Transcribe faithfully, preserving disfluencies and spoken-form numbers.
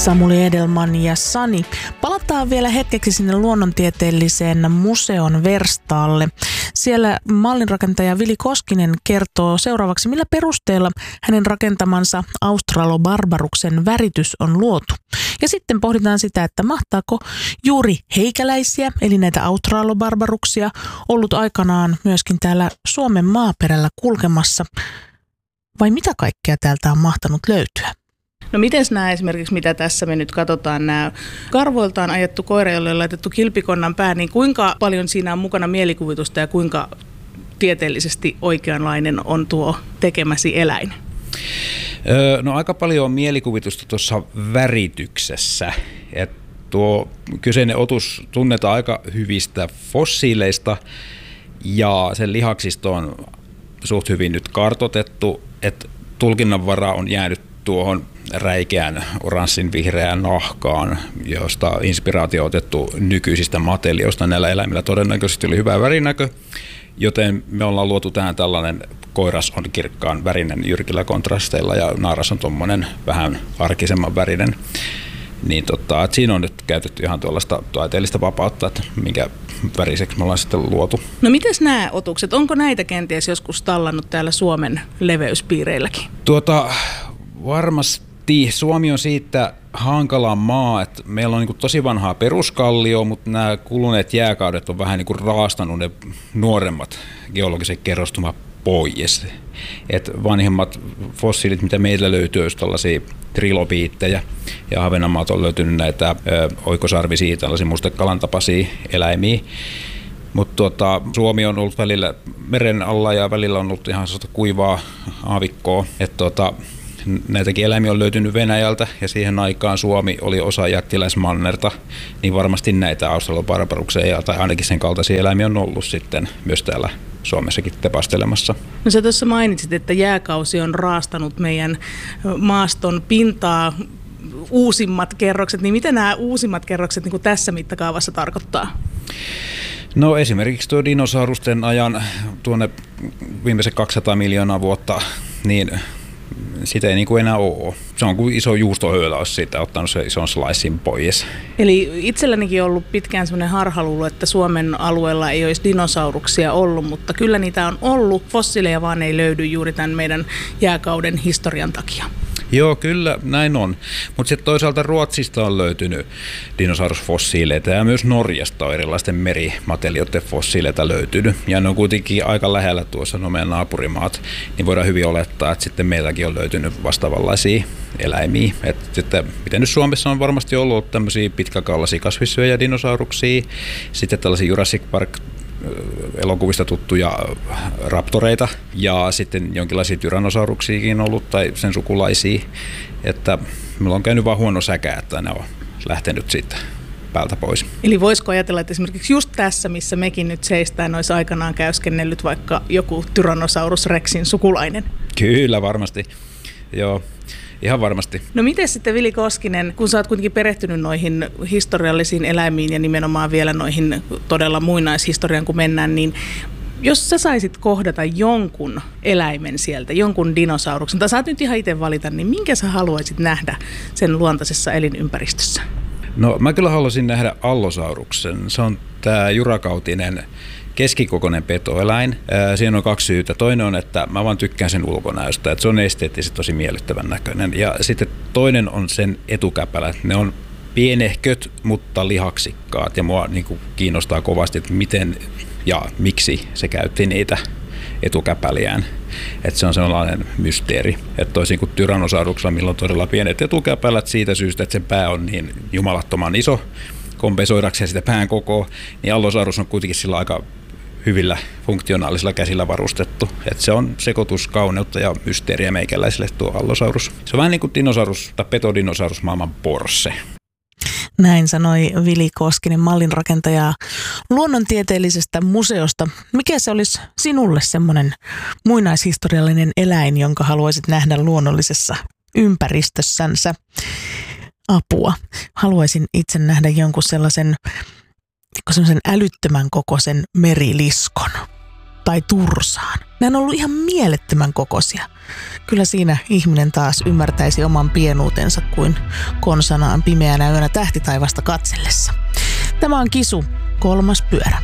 Samuli Edelman ja Sani. Palataan vielä hetkeksi sinne luonnontieteelliseen museon verstaalle. Siellä mallinrakentaja Vili Koskinen kertoo seuraavaksi, millä perusteella hänen rakentamansa Australobarbaruksen väritys on luotu. Ja sitten pohditaan sitä, että mahtaako juuri heikäläisiä, eli näitä Australobarbaruksia, ollut aikanaan myöskin täällä Suomen maaperällä kulkemassa. Vai mitä kaikkea täältä on mahtanut löytyä? No miten nämä esimerkiksi, mitä tässä me nyt katsotaan, nämä karvoiltaan ajettu koira, jolle on laitettu kilpikonnan pää, niin kuinka paljon siinä on mukana mielikuvitusta ja kuinka tieteellisesti oikeanlainen on tuo tekemäsi eläin? Öö, no aika paljon on mielikuvitusta tuossa värityksessä. Et tuo kyseinen otus tunnetaan aika hyvistä fossiileista ja sen lihaksisto on suht hyvin nyt kartoitettu, että tulkinnanvara on jäänyt tuohon räikeän oranssin vihreään nahkaan, josta inspiraatio on otettu nykyisistä materiaalista. Näillä eläimillä todennäköisesti oli hyvä värinäkö, joten me ollaan luotu tähän tällainen, koiras on kirkkaan värinen jyrkillä kontrasteilla ja naaras on tuommoinen vähän arkisemman värinen. Niin tota, että siinä on nyt käytetty ihan tuollaista taiteellista vapautta, että minkä väriseksi me ollaan sitten luotu. No mites nämä otukset, onko näitä kenties joskus tallannut täällä Suomen leveyspiireilläkin? Tuota, varmasti Suomi on siitä hankala maa, että meillä on niin kuin tosi vanhaa peruskallio, mutta nämä kuluneet jääkaudet on vähän niin kuin raastanut ne nuoremmat geologiset kerrostumat pois. Et vanhimmat fossiilit, mitä meillä löytyy, olisi tällaisia trilobiittejä, ja Ahvenanmaalta on löytynyt näitä ö, oikosarvisia, tällaisia mustekalan tapaisia eläimiä. Mutta tuota, Suomi on ollut välillä meren alla ja välillä on ollut ihan kuivaa aavikkoa. Et tuota, näitäkin eläimiä on löytynyt Venäjältä ja siihen aikaan Suomi oli osa jättiläismannerta, niin varmasti näitä Australobarbaruksia tai ainakin sen kaltaisia eläimiä on ollut sitten myös täällä Suomessakin tepastelemassa. No sä tuossa mainitsit, että jääkausi on raastanut meidän maaston pintaa, uusimmat kerrokset, niin mitä nämä uusimmat kerrokset niin kuin tässä mittakaavassa tarkoittaa? No esimerkiksi tuo dinosaurusten ajan tuonne viimeiset kaksisataa miljoonaa vuotta, niin sitä ei niin kuin enää ole. Se on kuin iso juustohöylä, olisi siitä ottanut se ison slicein pois. Eli itsellänikin on ollut pitkään sellainen harhaluulo, että Suomen alueella ei olisi dinosauruksia ollut, mutta kyllä niitä on ollut. Fossiileja vaan ei löydy juuri tämän meidän jääkauden historian takia. Joo, kyllä näin on. Mutta sitten toisaalta Ruotsista on löytynyt dinosaurusfossiileita ja myös Norjasta on erilaisten merimateriaalien fossiileita löytynyt. Ja ne on kuitenkin aika lähellä tuossa no meidän naapurimaat, niin voidaan hyvin olettaa, että sitten meilläkin on löytynyt vastaavanlaisia eläimiä. Et sitten, miten nyt Suomessa on varmasti ollut tämmöisiä pitkäkaulaisia kasvissyöjä dinosauruksia, sitten tällaisia Jurassic Park elokuvista tuttuja raptoreita ja sitten jonkinlaisia tyrannosauruksiakin ollut tai sen sukulaisia, että meillä on käynyt vaan huono säkä, että ne on lähtenyt siitä päältä pois. Eli voisiko ajatella, että esimerkiksi just tässä, missä mekin nyt seistään, olisi aikanaan käyskennellyt vaikka joku Tyrannosaurus Rexin sukulainen? Kyllä, varmasti. Joo. Ihan varmasti. No miten sitten Vili Koskinen, kun sä oot kuitenkin perehtynyt noihin historiallisiin eläimiin ja nimenomaan vielä noihin todella muinaishistoriaan kun mennään, niin jos sä saisit kohdata jonkun eläimen sieltä, jonkun dinosauruksen, tai saat nyt ihan itse valita, niin minkä sä haluaisit nähdä sen luontaisessa elinympäristössä? No mä kyllä haluaisin nähdä allosauruksen. Se on tää jurakautinen keskikokoinen petoeläin. Siinä on kaksi syytä. Toinen on, että mä vaan tykkään sen ulkonäöstä, että se on esteettisesti tosi miellyttävän näköinen. Ja sitten toinen on sen etukäpälät. Ne on pienehköt, mutta lihaksikkaat. Ja mua niin kuin kiinnostaa kovasti, että miten ja miksi se käytti niitä etukäpäliään. Että se on sellainen mysteeri. Että toisin kuin tyrannosauruksella, millä on todella pienet etukäpälät siitä syystä, että sen pää on niin jumalattoman iso, kompensoidakseen sitä pään kokoa, niin allosaurus on kuitenkin sillä aika hyvillä funktionaalisilla käsillä varustettu. Et se on sekoitus kauneutta ja mysteeriä meikäläisille tuo allosaurus. Se on vähän niin kuin dinosaurus tai petodinosaurus maailman Porsche. Näin sanoi Vili Koskinen, mallinrakentaja luonnontieteellisestä museosta. Mikä se olisi sinulle semmoinen muinaishistoriallinen eläin, jonka haluaisit nähdä luonnollisessa ympäristössänsä? Apua. Haluaisin itse nähdä jonkun sellaisen, sellaisen älyttömän kokoisen meriliskon. tai tursaan. Ne on ollut ihan mielettömän kokoisia. Kyllä siinä ihminen taas ymmärtäisi oman pienuutensa kuin konsanaan pimeänä yönä tähtitaivasta katsellessa. Tämä on Kisu, kolmas pyörä.